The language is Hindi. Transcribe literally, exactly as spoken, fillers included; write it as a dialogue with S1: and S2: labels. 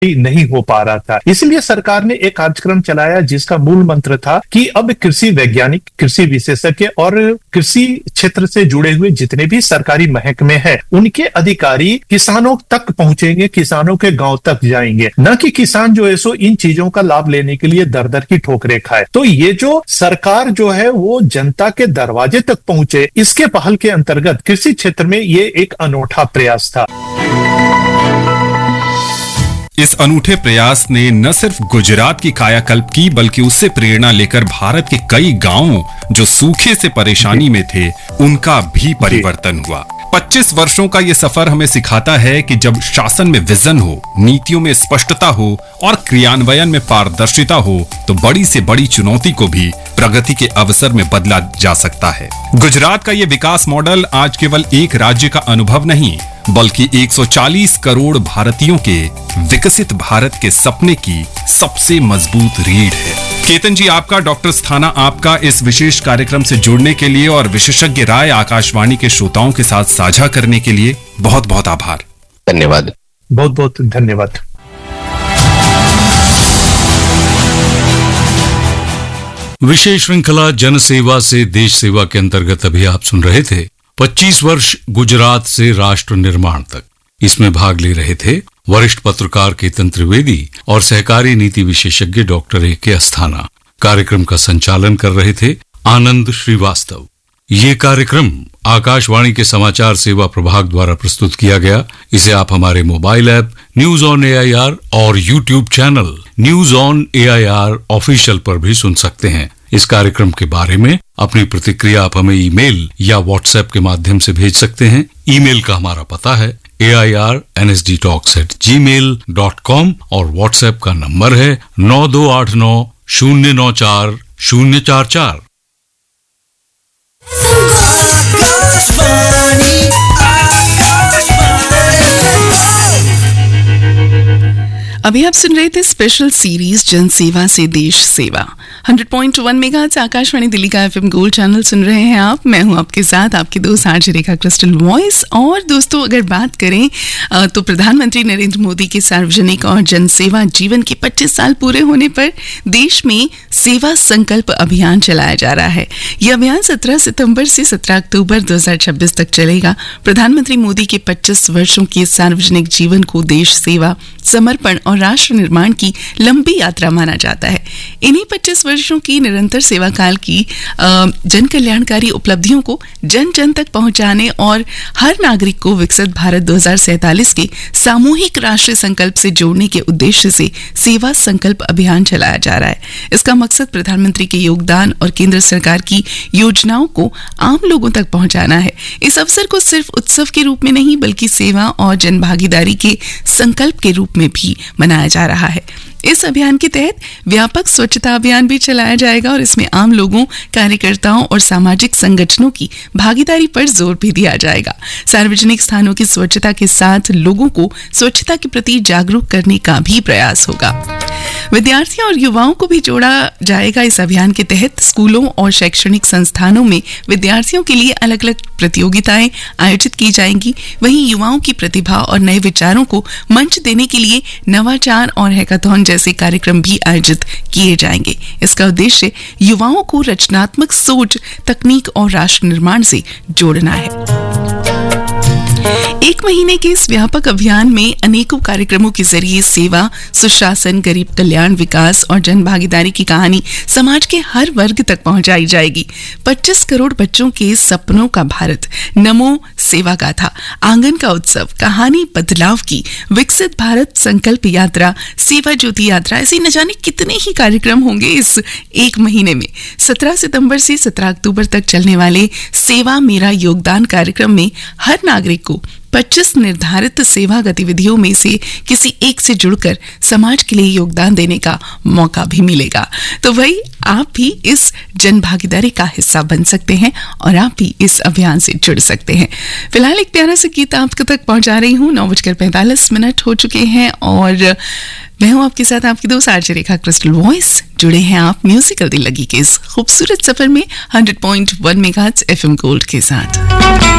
S1: नहीं हो पा रहा था। इसलिए सरकार ने एक कार्यक्रम चलाया जिसका मूल मंत्र था कि अब कृषि वैज्ञानिक, कृषि विशेषज्ञ और कृषि क्षेत्र से जुड़े हुए जितने भी सरकारी महकमे हैं, उनके अधिकारी किसानों तक पहुंचेंगे, किसानों के गांव तक जाएंगे, न कि किसान जो है सो इन चीजों का लाभ लेने के लिए दर दर की ठोकरें खाए। तो ये जो सरकार जो है वो जनता के दरवाजे तक पहुंचे, इसके पहल के अंतर्गत कृषि क्षेत्र में ये एक अनोखा प्रयास था।
S2: इस अनूठे प्रयास ने न सिर्फ गुजरात की कायाकल्प की, बल्कि उससे प्रेरणा लेकर भारत के कई गांवों जो सूखे से परेशानी में थे, उनका भी परिवर्तन हुआ। पच्चीस वर्षों का ये सफर हमें सिखाता है कि जब शासन में विजन हो, नीतियों में स्पष्टता हो और क्रियान्वयन में पारदर्शिता हो, तो बड़ी से बड़ी चुनौती को भी प्रगति के अवसर में बदला जा सकता है। गुजरात का ये विकास मॉडल आज केवल एक राज्य का अनुभव नहीं, बल्कि एक सौ चालीस करोड़ भारतीयों के विकसित भारत के सपने की सबसे मजबूत रीढ़ है। केतन जी, आपका, डॉक्टर स्थाना, आपका इस विशेष कार्यक्रम से जुड़ने के लिए और विशेषज्ञ राय आकाशवाणी के श्रोताओं के साथ साझा करने के लिए बहुत बहुत आभार।
S3: धन्यवाद।
S1: बहुत बहुत धन्यवाद।
S4: विशेष श्रृंखला जन सेवा से देश सेवा के अंतर्गत अभी आप सुन रहे थे पच्चीस वर्ष गुजरात से राष्ट्र निर्माण तक। इसमें भाग ले रहे थे वरिष्ठ पत्रकार केतन त्रिवेदी और सहकारी नीति विशेषज्ञ डॉक्टर ए के अस्थाना। कार्यक्रम का संचालन कर रहे थे आनंद श्रीवास्तव। ये कार्यक्रम आकाशवाणी के समाचार सेवा प्रभाग द्वारा प्रस्तुत किया गया। इसे आप हमारे mobile app news on A I R और YouTube channel news on A I R official पर भी सुन सकते हैं। इस कार्यक्रम के बारे में अपनी प्रतिक्रिया आप हमें ईमेल या व्हाट्सएप के माध्यम से भेज सकते हैं। ईमेल का हमारा पता है ए I R N S D talks eight ji mail dot com और व्हाट्सएप का नंबर है नौ दो आठ नौ शून्य नौ चार शून्य चार चार।
S5: अभी आप सुन रहे थे स्पेशल सीरीज जन सेवा से देश सेवा। Hundred point one megahertz Akashvani Delhi का एफएम गोल्ड चैनल सुन रहे हैं आप। मैं हूं आपके साथ आपकी दोस्त आरजे रेखा क्रिस्टल वॉइस। और दोस्तों, अगर बात करें तो प्रधानमंत्री नरेंद्र मोदी के सार्वजनिक और जन सेवा जीवन के पच्चीस साल पूरे होने पर देश में सेवा संकल्प अभियान चलाया जा रहा है। यह अभियान सत्रह सितंबर से सत्रह अक्टूबर दो हजार छब्बीस तक चलेगा। प्रधानमंत्री मोदी के पच्चीस वर्षों के सार्वजनिक जीवन को देश सेवा, समर्पण और राष्ट्र निर्माण की लंबी यात्रा माना जाता है। इन्हीं पच्चीस वर्षों की निरंतर सेवा काल की जन कल्याणकारी उपलब्धियों को जन जन तक पहुंचाने और हर नागरिक को विकसित भारत दो हजार सैंतालीस के सामूहिक राष्ट्रीय संकल्प से जोड़ने के उद्देश्य से सेवा संकल्प अभियान चलाया जा रहा है। इसका मकसद प्रधानमंत्री के योगदान और केंद्र सरकार की योजनाओं को आम लोगों तक पहुंचाना है। इस अवसर को सिर्फ उत्सव के रूप में नहीं, बल्कि सेवा और जन भागीदारी के संकल्प के रूप में भी मनाया जा रहा है। इस अभियान के तहत व्यापक स्वच्छता अभियान भी चलाया जाएगा और इसमें आम लोगों, कार्यकर्ताओं और सामाजिक संगठनों की भागीदारी पर जोर भी दिया जाएगा। सार्वजनिक स्थानों की स्वच्छता के साथ लोगों को स्वच्छता के प्रति जागरूक करने का भी प्रयास होगा। विद्यार्थियों और युवाओं को भी जोड़ा जाएगा। इस अभियान के तहत स्कूलों और शैक्षणिक संस्थानों में विद्यार्थियों के लिए अलग अलग प्रतियोगिताएं आयोजित की जाएंगी। वहीं युवाओं की प्रतिभा और नए विचारों को मंच देने के लिए नवाचार और हैकाथॉन जैसे कार्यक्रम भी आयोजित किए जाएंगे। इसका उद्देश्य युवाओं को रचनात्मक सोच, तकनीक और राष्ट्र निर्माण से जोड़ना है। एक महीने के इस व्यापक अभियान में अनेकों कार्यक्रमों के जरिए सेवा, सुशासन, गरीब कल्याण, विकास और जन भागीदारी की कहानी समाज के हर वर्ग तक पहुंचाई जाएगी। पच्चीस करोड़ बच्चों के सपनों का भारत, नमो सेवा गाथा, आंगन का उत्सव, कहानी बदलाव की, विकसित भारत संकल्प यात्रा, सेवा ज्योति यात्रा, ऐसे न जाने कितने ही कार्यक्रम होंगे इस एक महीने में। सत्रह सितंबर से सत्रह अक्टूबर तक चलने वाले सेवा मेरा योगदान कार्यक्रम में हर नागरिक को पच्चीस निर्धारित सेवा गतिविधियों में से किसी एक से जुड़कर समाज के लिए योगदान देने का मौका भी मिलेगा। तो वही आप भी इस जन भागीदारी का हिस्सा बन सकते हैं और आप भी इस अभियान से जुड़ सकते हैं। फिलहाल एक प्यारा सा गीत आप तक पहुंचा रही हूँ। नौ बजकर पैंतालीस मिनट हो चुके हैं और मैं हूँ आपके साथ आपकी दोस्त आरजे रेखा क्रिस्टल वॉइस। जुड़े हैं आप म्यूजिकल दिल लगी के इस खूबसूरत सफर में hundred point one megahertz FM gold के साथ।